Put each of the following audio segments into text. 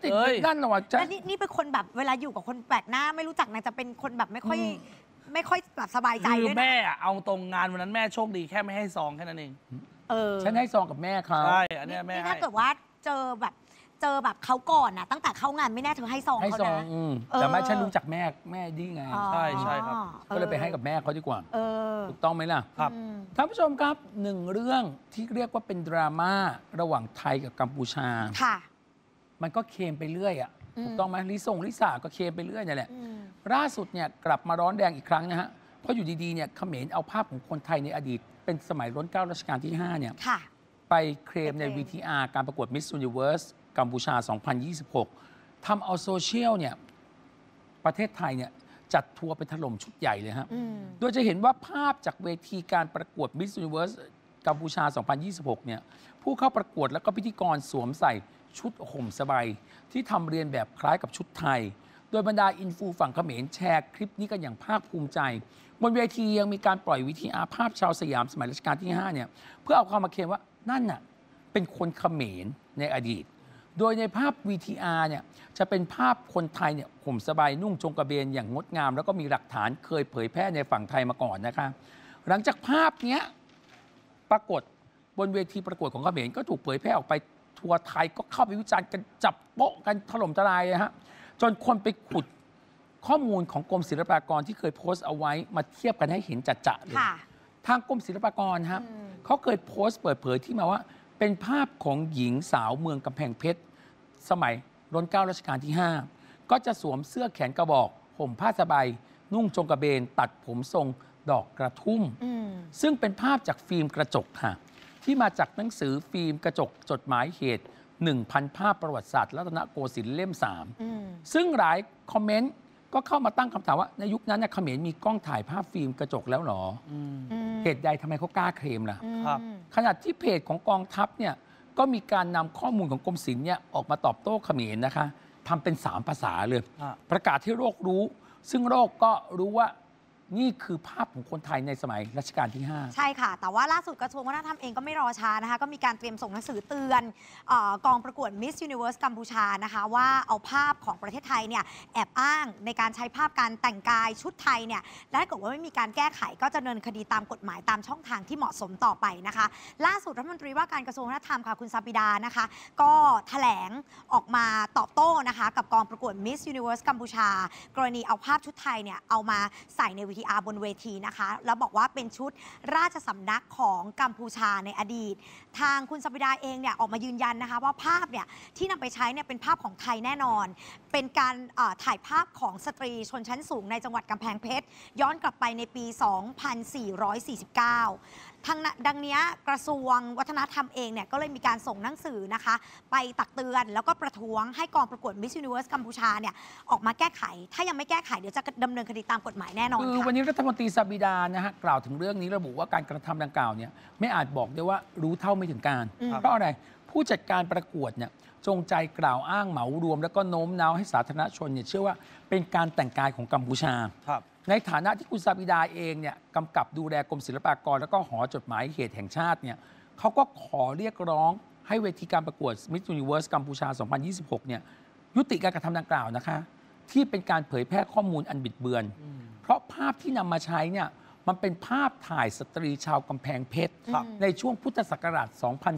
ติดนั่นหรอจ๊ะนี่เป็นคนแบบเวลาอยู่กับคนแปลกหน้าไม่รู้จักนางจะเป็นคนแบบไม่ค่อยแบบสบายใจด้วยนะคือแม่เอาตรงงานวันนั้นแม่โชคดีแค่ไม่ให้ซองแค่นั้นเองฉันให้ซองกับแม่เขาใช่อันนี้แม่ให้ถ้าเกิดว่าเจอแบบเขาก่อนนะตั้งแต่เข้างานไม่แน่เธอให้ซองเขานะแต่ไม่ฉันรู้จักแม่ดีไงใช่ครับก็เลยไปให้กับแม่เขาดีกว่าถูกต้องไหมล่ะครับท่านผู้ชมครับหนึ่งเรื่องที่เรียกว่าเป็นดราม่าระหว่างไทยกับกัมพูชาค่ะมันก็เคมไปเรื่อยอ่ะถูกต้องไหมลิซ่าก็เคมไปเรื่อยนี่แหละล่าสุดเนี่ยกลับมาร้อนแรงอีกครั้งนะฮะเพราะอยู่ดีๆเนี่ยเขมรเอาภาพของคนไทยในอดีตเป็นสมัยรัชกาลรัชกาลที่5เนี่ยไปเคลมใน VTR การประกวด Miss Universe กัมพูชา 2026 ทำเอาโซเชียลเนี่ยประเทศไทยเนี่ยจัดทัวร์เป็นถล่มชุดใหญ่เลยฮะโดยจะเห็นว่าภาพจากเวทีการประกวด Miss Universe กัมพูชา 2026 เนี่ยผู้เข้าประกวดแล้วก็พิธีกรสวมใส่ชุดห่มสบายที่ทำเรียนแบบคล้ายกับชุดไทยโดยบรรดาอินฟูฝั่งเขมรแชร์คลิปนี้กันอย่างภาคภูมิใจบนเวทียังมีการปล่อยวิธีอาภาพชาวสยามสมัยรัชกาลที่5เนี่ยเพื่อเอาความมาเคลมว่านั่นน่ะเป็นคนเขมรในอดีตโดยในภาพ VTR เนี่ยจะเป็นภาพคนไทยเนี่ยห่มสบายนุ่งจงกระเบนอย่างงดงามแล้วก็มีหลักฐานเคยเผยแพร่ในฝั่งไทยมาก่อนนะคะหลังจากภาพเนี้ยปรากฏบนเวทีประกวดของเขมรก็ถูกเผยแพร่ออกไปทัวร์ไทยก็เข้าไปวิจารณ์กันจับโป๊ะกันถล่มทลายนะฮะจนคนไปขุดข้อมูลของกรมศิลปากรที่เคยโพสต์เอาไว้มาเทียบกันให้เห็นจัดๆเลยทางกรมศิลปากรครับเขาเคยโพสต์เปิดเผยที่มาว่าเป็นภาพของหญิงสาวเมืองกำแพงเพชรสมัยรัชกาลรัชกาลที่5ก็จะสวมเสื้อแขนกระบอกห่มผ้าสบายนุ่งจงกระเบนตัดผมทรงดอกกระทุ่มซึ่งเป็นภาพจากฟิล์มกระจกค่ะที่มาจากหนังสือฟิล์มกระจกจดหมายเหตุ 1,000 ภาพประวัติศาสตร์รัตนโกสินทร์เล่ม 3ซึ่งหลายคอมเมนต์ก็เข้ามาตั้งคำถามว่าในยุคนั้นเขมรมีกล้องถ่ายภาพฟิล์มกระจกแล้วหรอเหตุใดทำไมเขากล้าเคลมล่ะขณะที่เพจของกองทัพเนี่ยก็มีการนำข้อมูลของกรมศิลป์เนี่ยออกมาตอบโต้เขมรนะคะทำเป็น3ภาษาเลยประกาศให้โลกรู้ซึ่งโลกก็รู้ว่านี่คือภาพของคนไทยในสมัยรัชกาลที่5 ใช่ค่ะแต่ว่าล่าสุดกระทรวงวัฒนธรรมเองก็ไม่รอช้านะคะก็มีการเตรียมส่งหนังสือเตือนกองประกวด Miss Universe กัมพูชานะคะว่าเอาภาพของประเทศไทยเนี่ยแอบอ้างในการใช้ภาพการแต่งกายชุดไทยเนี่ยและถ้าเกิดว่าไม่มีการแก้ไขก็จะดำเนินคดีตามกฎหมายตามช่องทางที่เหมาะสมต่อไปนะคะล่าสุดรัฐมนตรีว่าการกระทรวงวัฒนธรรมค่ะคุณซาบิดานะคะก็แถลงออกมาตอบโต้นะคะกับกองประกวด Miss Universe กัมพูชากรณีเอาภาพชุดไทยเนี่ยเอามาใส่ใน VTR บนเวทีนะคะแล้วบอกว่าเป็นชุดราชสำนักของกัมพูชาในอดีตทางคุณซาบิดาเองเนี่ยออกมายืนยันนะคะว่าภาพเนี่ยที่นำไปใช้เนี่ยเป็นภาพของไทยแน่นอนเป็นการถ่ายภาพของสตรีชนชั้นสูงในจังหวัดกำแพงเพชรย้อนกลับไปในปี 2449 ทางดังนี้กระทรวงวัฒนธรรมเองเนี่ยก็เลยมีการส่งหนังสือนะคะไปตักเตือนแล้วก็ประท้วงให้กองประกวด Miss Universe กัมพูชาเนี่ยออกมาแก้ไขถ้ายังไม่แก้ไขเดี๋ยวจะดำเนินคดีตามกฎหมายแน่นอนค่ะวันนี้รัฐมนตรีซาบิดานะฮะกล่าวถึงเรื่องนี้ระบุว่าการกระทำดังกล่าวเนี่ยไม่อาจบอกได้ว่ารู้เท่าไม่ถึงการเพราะอะไรผู้จัดการประกวดเนี่ยจงใจกล่าวอ้างเหมารวมแล้วก็โน้มน้าวให้สาธารณชนเนี่ยเชื่อว่าเป็นการแต่งกายของกัมพูชาในฐานะที่คุณซาบิดาเองเนี่ยกำกับดูแลกรมศิลปากรแล้วก็หอจดหมายเหตุแห่งชาติเนี่ยเขาก็ขอเรียกร้องให้เวทีการประกวด Miss Universe กัมพูชา 2026 เนี่ยยุติการกระทำดังกล่าวนะคะที่เป็นการเผยแพร่ข้อมูลอันบิดเบือนเพราะภาพที่นำมาใช้เนี่ยมันเป็นภาพถ่ายสตรีชาวกำแพงเพชรในช่วงพุทธศักราช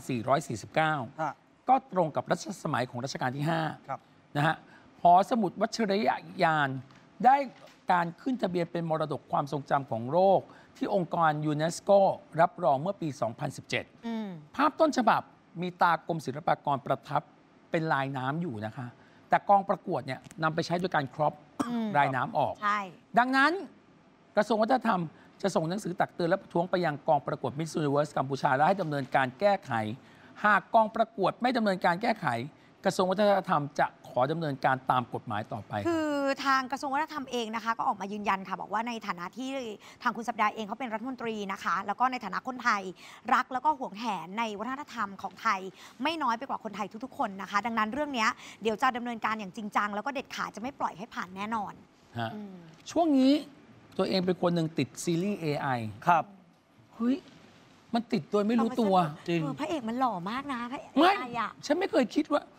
2449 ก็ตรงกับรัชสมัยของรัชกาลที่5นะฮะหอสมุดวัชรยานได้การขึ้นทะเบียนเป็นมรดกความทรงจำของโลกที่องค์การยูเนสโกรับรองเมื่อปี 2017 ภาพต้นฉบับมีตากรมศิลปากรประทับเป็นลายน้ำอยู่นะคะแต่กองประกวดเนี่ยนำไปใช้โดยการครอปลายน้ำออกดังนั้นกระทรวงวัฒนธรรมจะส่งหนังสือตักเตือนและประท้วงไปยังกองประกวด Miss Universe กัมพูชาและให้ดำเนินการแก้ไขหากกองประกวดไม่ดำเนินการแก้ไขกระทรวงวัฒนธรรมจะขอดำเนินการตามกฎหมายต่อไปคือทางกระทรวงวัฒนธรรมเองนะคะก็ออกมายืนยันค่ะบอกว่าในฐานะที่ทางคุณสัปดาห์เองเขาเป็นรัฐมนตรีนะคะแล้วก็ในฐานะคนไทยรักแล้วก็ห่วงแหนในวัฒนธรรมของไทยไม่น้อยไปกว่าคนไทยทุกๆคนนะคะดังนั้นเรื่องนี้เดี๋ยวจะดำเนินการอย่างจริงจังแล้วก็เด็ดขาดจะไม่ปล่อยให้ผ่านแน่นอนช่วงนี้ตัวเองเป็นคนหนึ่งติดซีรีส์ AI ครับเฮ้ยมันติดโดยไม่รู้ตัวจริงพระเอกมันหล่อมากนะพระเอกไม่ฉันไม่เคยคิดว่า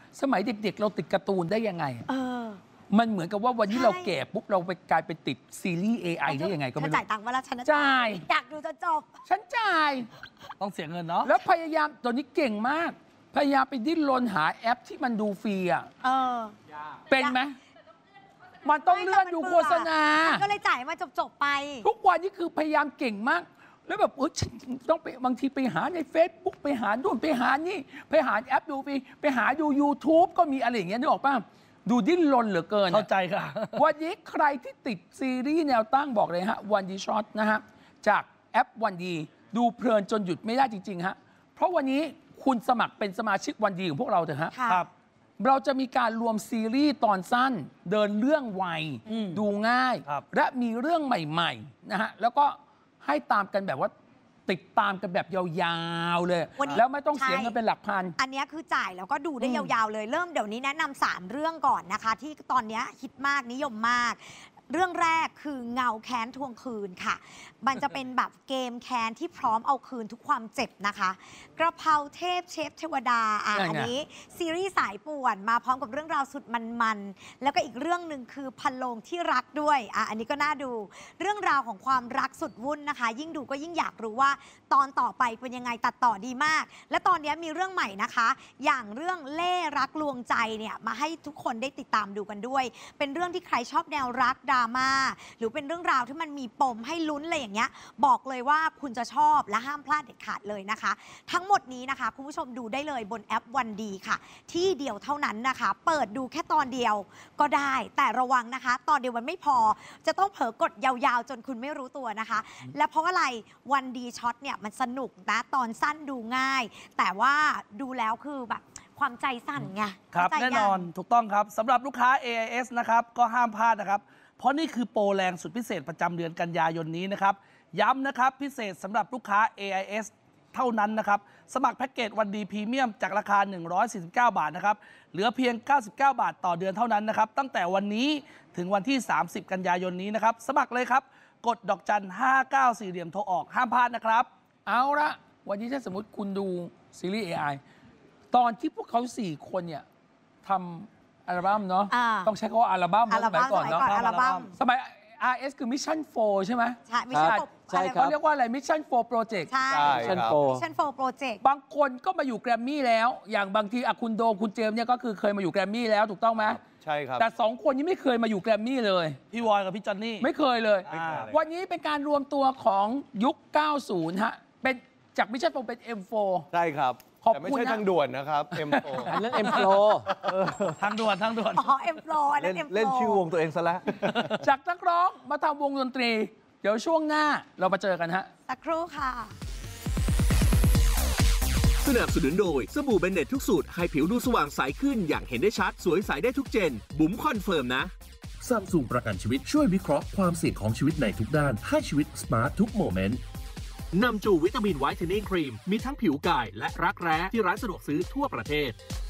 สมัยเด็กๆ เราติดการ์ตูนได้ยังไง มันเหมือนกับว่าวันนี้ใช่เราแก่ปุ๊บเราไปกลายเป็นติดซีรีส์ AI ได้ยังไงก็ไม่เธอรู้จ่ายตังค์มาแล้วฉันนะจ่ายอยากดูจะจบฉันจ่ายต้องเสียเงินเนาะแล้วพยายามตอนนี้เก่งมาก พยายามไปดิ้นรนหาแอปที่มันดูฟรีอ่ะเออเป็นไหมมันต้องเลื่อนดูโฆษณาก็เลยจ่ายมาจบๆไปทุกวันนี้คือพยายามเก่งมาก แล้วแบบฉันต้องไปบางทีไปหาใน Facebook ไปหานู่นไปหานี่ไปหาแอปดูไปหาดู YouTube ก็มีอะไรอย่างเงี้ยนึกออกป่ะดูดิ้นรนเหลือเกินเข้าใจค่ะวันนี้ใครที่ติดซีรีส์แนวตั้งบอกเลยฮะวันดีช็อตนะฮะจากแอปวันดีดูเพลินจนหยุดไม่ได้จริงๆฮะเพราะวันนี้คุณสมัครเป็นสมาชิกวันดีของพวกเราเถอะฮะค่ะครับเราจะมีการรวมซีรีส์ตอนสั้น เดินเรื่องไว ดูง่ายครับและมีเรื่องใหม่ๆนะฮะแล้วก็ให้ตามกันแบบว่าติดตามกันแบบยาวๆเลยวันนี้แล้วไม่ต้องเสียใช่เงินเป็นหลักพันอันเนี้ยคือจ่ายแล้วก็ดูได้ยาวๆเลย เริ่มเดี๋ยวนี้แนะนำ3เรื่องก่อนนะคะ ที่ตอนเนี้ยฮิตมากนิยมมาก เรื่องแรกคือเงาแค้นทวงคืนค่ะ มันจะเป็นแบบเกมแค้นที่พร้อมเอาคืนทุกความเจ็บนะคะ กระเพราเทพเชฟเทวดานั่นไงอันนี้ซีรีส์สายป่วนมาพร้อมกับเรื่องราวสุดมันๆแล้วก็อีกเรื่องหนึ่งคือพันโลงที่รักด้วยอันนี้ก็น่าดูเรื่องราวของความรักสุดวุ่นนะคะ ยิ่งดูก็ยิ่งอยากรู้ว่าตอนต่อไปเป็นยังไงตัดต่อดีมาก และตอนนี้มีเรื่องใหม่นะคะ อย่างเรื่องเล่รักลวงใจเนี่ยมาให้ทุกคนได้ติดตามดูกันด้วย เป็นเรื่องที่ใครชอบแนวรักดราม่าหรือเป็นเรื่องราวที่มันมีปมให้ลุ้นอะไรอย่างเงี้ยบอกเลยว่าคุณจะชอบและห้ามพลาดเด็ดขาดเลยนะคะ ทั้งหมดนี้นะคะคุณผู้ชมดูได้เลยบนแอปวันดีค่ะ ที่เดียวเท่านั้นนะคะ เปิดดูแค่ตอนเดียวก็ได้ แต่ระวังนะคะ ตอนเดียวมันไม่พอจะต้องเผลอกดยาวๆ จนคุณไม่รู้ตัวนะคะ และเพราะอะไรวันดีช็อตเนี่ยมันสนุกนะตอนสั้นดูง่าย แต่ว่าดูแล้วคือแบบความใจสั่นไงครับเข้าใจแน่ยังนอนถูกต้องครับสำหรับลูกค้า AIS นะครับก็ห้ามพลาดนะครับ เพราะนี่คือโปรแรงสุดพิเศษประจำเดือนกันยายนนี้นะครับ ย้ำนะครับพิเศษสำหรับลูกค้า AIS เท่านั้นนะครับ สมัครแพ็กเกจวันดีพรีเมียมจากราคา 149 บาทนะครับ เหลือเพียง 99 บาทต่อเดือนเท่านั้นนะครับ ตั้งแต่วันนี้ถึงวันที่ 30 กันยายนนี้นะครับ สมัครเลยครับ กดดอกจัน 594 เหลี่ยมโทรออกห้ามพลาดนะครับเอาละวันนี้ถ้าสมมติคุณดูซีรีส์ AI ตอนที่พวกเขา4 คนเนี่ยทำอัลบั้มเนาะต้องใช้คำว่าอัลบั้มอัลสมัยบั้มก่อนเนาะอัลบั้มสมัย RS คือ Mission 4 ใช่ไหมใช่ไม่ใช่ใช่ครัเขาบเรียกว่าอะไร Mission 4 Project ใช่ใช่ครับ Mission 4 Project บางคนก็มาอยู่แกรมมี่แล้ว อย่างบางทีคุณโดคุณเจมส์เนี่ยก็คือเคยมาอยู่แกรมมี่แล้วถูกต้องไหมใช่ครับแต่ 2 คนนี้ไม่เคยมาอยู่แกรมมี่เลยพี่วอยกับพี่จอนนี่ไม่เคยเลยไม่เคยวันนี้เป็นการรวมตัวของยุค 90 ฮะ เป็นจาก Mission 4 เป็น M4 ใช่ครับขอบแต่ไม่คุณใช่นะทางด่วนนะครับ M4 อันนั้น M Pro ทางด่วนทางด่วนอ๋อ M Flow อันนั้น M Flow เล่นชื่อวงตัวเองซะแล้วจากนักร้องมาทำวงดนตรี เดี๋ยวช่วงหน้าเรามาเจอกันฮะสักครู่ค่ะสนับสนุนโดยสบู่เบนเน็ตทุกสูตรให้ผิวดูสว่างใสขึ้นอย่างเห็นได้ชัด สวยใสได้ทุกเจน บุ๋มคอนเฟิร์มนะซัมซุงประกันชีวิตช่วยวิเคราะห์ความเสี่ยงของชีวิตในทุกด้าน ให้ชีวิตสมาร์ททุกโมเมนต์นำจูวิตามินไวท์เทนนิ่งครีม มีทั้งผิวกายและรักแร้ที่ร้านสะดวกซื้อทั่วประเทศ